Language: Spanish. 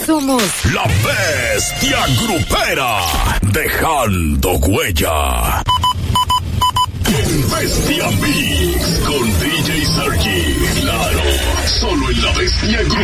Somos la bestia grupera, dejando huella. Bestia Mix con DJ Sergi. Claro, solo en la bestia grupera.